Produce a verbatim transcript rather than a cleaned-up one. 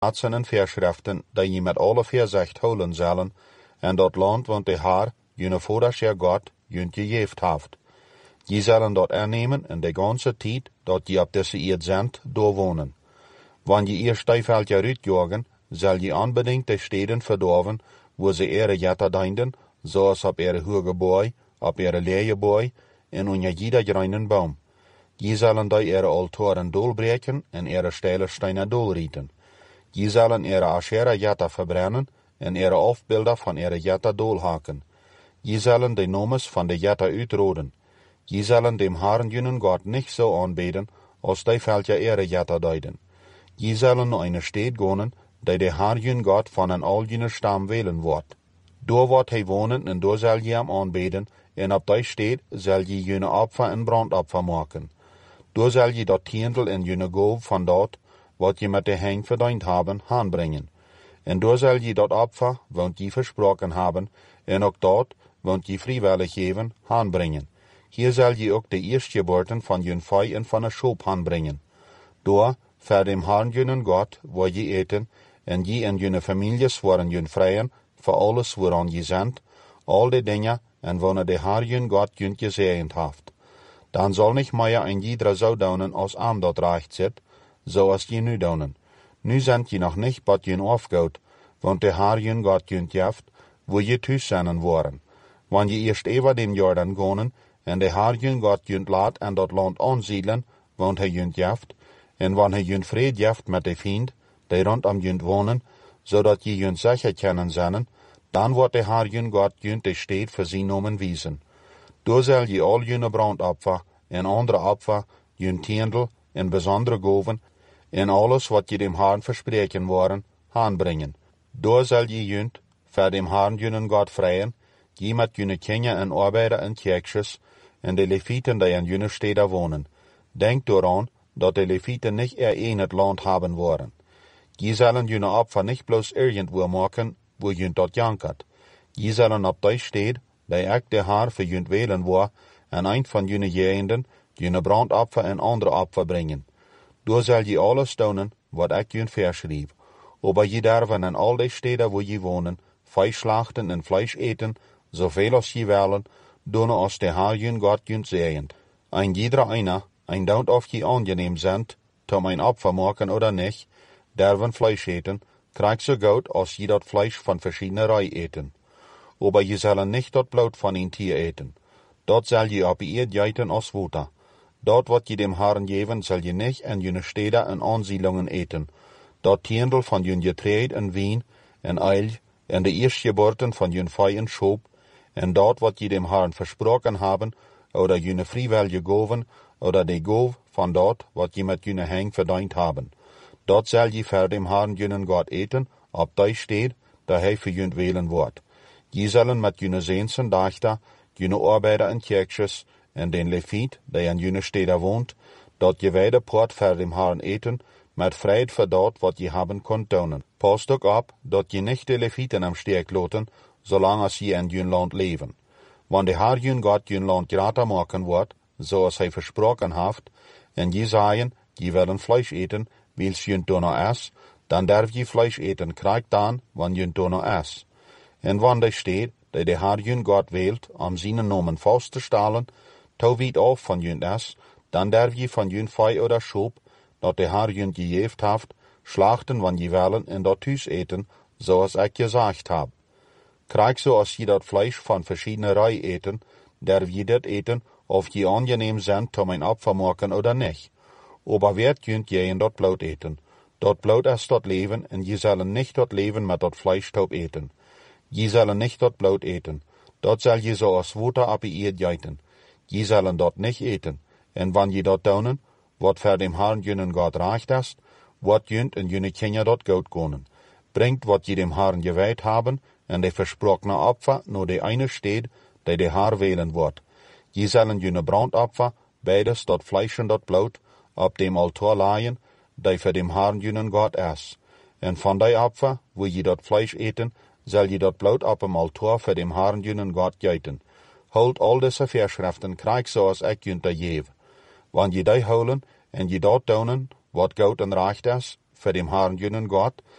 plaatsen en verschriften dat je met alle voorzicht houden zullen, en dat land want de Heer, june voordat je God, junt je geeft heeft. Je zullen dat aannemen in de ganse tijd dat je op deze eerd zendt doorwonen. Wanneer je eerst stijfveld je uitjagen, zal je onbedingt de steden verdorven, waar ze ere jetta dienden, zoals op ere hoge boy, op ere leie boy, en onder jeder greinen boom. Je zullen die ere altaren doorbreken en ere stijle stenen doorrieten. Je zullen ere Asherah jetta verbrennen en ere afbeelden van ere jetta doorhaken. Je zullen de nomes van de jetta uitroden. Je zullen dem Herren junen God niet zo aanbeden, als die veldje ere jetta duiden. Je zullen naar een stad gaan, die de Heer jun God van een al june stam welen wordt. Door wordt hij wonen en door zal je hem aanbeden, en op die stad zal je june opfer en brandopfer maken. Door zal je dat tiendel en june goof van dat, wat je met de heng verdiend hebben, aanbrengen. En door zal je dat opfer, want je versproken hebben, en ook dat, want je vrijwillig geven, aanbrengen. Hier zal je ook de eerstgeboorten van je vee en van een schoof aanbrengen. Door, voor dem Herrn junen God, waar je eten, en je en je families worden je vrijen, voor alles waaraan je zendt, al de dingen, en wanneer de Heer jun God junt je zegend heeft. Dan zal niet meer een iedere zo doen als aan dat recht zit, zoals je nu doen. Nu zendt je nog niet wat je afgoot, want de Heer jun God junt jeft, waar je thuis zijn worden. Wanneer je eerst even den Jordan gaan, en de Heer jun God junt laat en dat land aanziedelen, want hij junt jeft, en wanneer hij junt vrede jeft met de vriend, die rondom junt wonen, zodat je junt zeker kennen zijn, dan wordt de Heer jun God junt de stad voor zijn nomen wijzen. Door zal je al june brandopfer en andere opfer, jun tiendel en bijzondere goven, en alles wat je dem Heer verspreken worden, aanbrengen. Door zal je junt, voor dem Heer junen God vrijen, je met june kinderen en arbeiders en kjeksjes, en de levieten die in june steden wonen. Denk eraan dat de levieten niet er in het land hebben worden. Je zullen june opfer niet bloos irgendwo maken, waar junt dat jankert. Je zullen op die stad, die ik de Heer voor junt welen waar, en een van june jeenden, june brandopfer en andere opfer brengen. Door zal je alles doen, wat ik junt verschreef. Aber je derven in al die steden waar je wonen, vlees slachten en vlees eten, zoveel als je willen, doen als de Heer jun God junt zegend. En iedere einer, en don't of je aangeneem zendt, om een opfer maken oder niet, derven vlees eten, krijgt zo goed als je dat vlees van verschillende rij eten. Aber je zullen niet dat bloed van een tier eten. Dat zal je op je eerd eten als water. Dat wat je dem Herren geven, zal je niet in je steden en aanzielingen eten. Dat tiendel van je getreed en wien en eil, en de eerstgeboorten van je vee en schoof, en dat wat je dem Herren versproken hebben, oder je vrijwillige goven, oder de goof van dat wat je met je heng verdiend hebben. Dat zal je voor dem Herren junen God eten, op die stad, dat hij voor je welen wordt. Je zullen met je zeensen dachter, je arbeider en kjeksjes, en den leviet, die in je steden woont, dat je wijde poort voor dem Herren eten, met vrijheid voor dat wat je hebben kunt doen. Pas ook op, dat je niet de levieten am steek laten, zolang als je in je land leven. Want de Heer jun God je land grater maken wordt, zoals hij versproken heeft, en je zeggen, je willen vlees eten, wils je donner is, dan derf je vlees eten krijgt dan, wanneer je donner is. En wanneer de stad, die de Heer jun God wilt, om zijn nomen vast te stellen, to wiet af van jun is, dan derf je van jun vee oder schoof, dat de Heer jun gegeven heeft, slachten wanneer je willen en dat thuis eten, zoals ik gezegd heb. Krijg zo als je dat vlees van verschillende rij eten, derf je dit eten, of je aangeneem zijn om een opfer maken oder niet. Aber werd kunt je in dat bloed eten. Dat bloed is dat leven, en je zullen niet dat leven met dat vlees top eten. Je zullen niet dat bloed eten. Dat zal je zoals water op je eerd eten. Je zullen dat niet eten. En wanneer je dat doen, wat voor dem Herrn junen God recht is, wat junt en june kinderen dat goed kunnen. Brengt wat je dem Herrn gewijd hebben, en de versprokene opfer naar de ene stad, die de Heer welen wordt. Je zullen june brandopfer, beides dat vlees en dat bloed, op dem altaar laaien, die voor dem Herrn junen God is. En van die opfer, waar je dat vlees eten, zal je dat bloed op hem altaar voor dem Herrn junen God geiten. Houd al deze verschriften krijg zoals ik junt geef. Wanneer je die houden, en je dat doen, wat goed en recht is, voor dem Herrn junen God,